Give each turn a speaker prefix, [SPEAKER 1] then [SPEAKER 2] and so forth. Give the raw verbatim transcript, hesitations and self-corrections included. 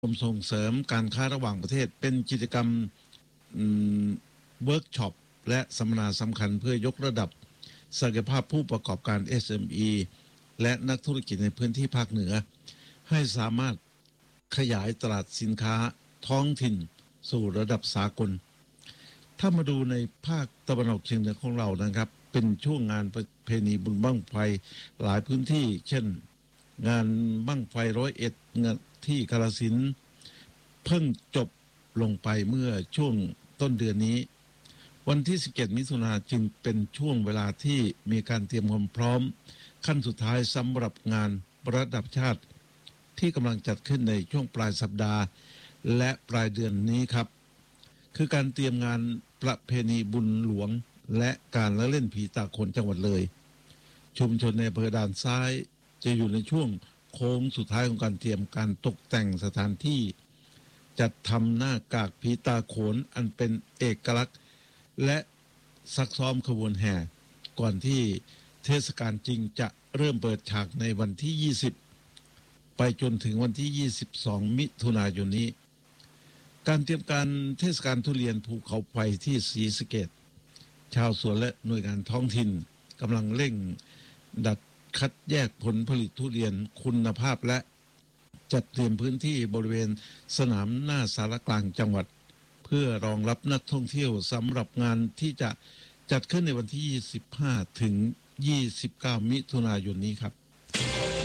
[SPEAKER 1] กรมส่งเสริมการค้าระหว่างประเทศเป็นกิจกรรมเวิร์กช็อปและสัมมนาสำคัญเพื่อยกระดับศักยภาพผู้ประกอบการ เอส เอ็ม อี และนักธุรกิจในพื้นที่ภาคเหนือให้สามารถขยายตลาดสินค้าท้องถิ่นสู่ระดับสากลถ้ามาดูในภาคตะวันออกเฉียงเหนือของเรานะครับเป็นช่วงงานประเพณีบุญบั้งไฟหลายพื้นที่เช่นงานบั้งไฟร้อยเอ็ดงานที่กาฬสินธุ์เพิ่งจบลงไปเมื่อช่วงต้นเดือนนี้วันที่สิบเจ็ดมิถุนายนจึงเป็นช่วงเวลาที่มีการเตรียมความพร้อมขั้นสุดท้ายสำหรับงานระดับชาติที่กำลังจัดขึ้นในช่วงปลายสัปดาห์และปลายเดือนนี้ครับคือการเตรียมงานประเพณีบุญหลวงและการละเล่นผีตาโขนจังหวัดเลยชุมชนในอำเภอด่านซ้ายจะอยู่ในช่วงโค้งสุดท้ายของการเตรียมการตกแต่งสถานที่จัดทำหน้ากากผีตาโขนอันเป็นเอกลักษณ์และซักซ้อมขบวนแห่ก่อนที่เทศกาลจริงจะเริ่มเปิดฉากในวันที่ยี่สิบไปจนถึงวันที่ยี่สิบสองมิถุนายนนี้การเตรียมการเทศกาลทุเรียนภูเขาไฟที่ศรีสะเกษชาวสวนและหน่วยงานท้องถิ่นกำลังเร่งดัดคัดแยกผลผลิตทุเรียนคุณภาพและจัดเตรียมพื้นที่บริเวณสนามหน้าสารกลางจังหวัดเพื่อรองรับนักท่องเที่ยวสำหรับงานที่จะจัดขึ้นในวันที่ยี่สิบห้าถึงยี่สิบเก้ามิถุนายนนี้ครับ